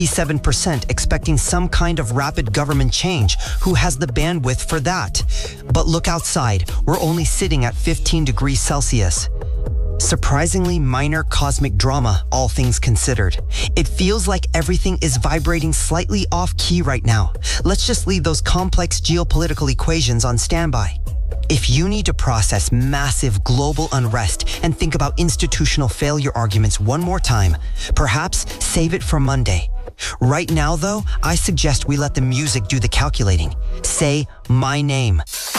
7% expecting some kind of rapid government change. Who has the bandwidth for that? But look outside. We're only sitting at 15 degrees Celsius. Surprisingly minor cosmic drama, all things considered. It feels like everything is vibrating slightly off-key right now. Let's just leave those complex geopolitical equations on standby. If you need to process massive global unrest and think about institutional failure arguments one more time, perhaps save it for Monday. Right now, though, I suggest we let the music do the calculating. Say my name.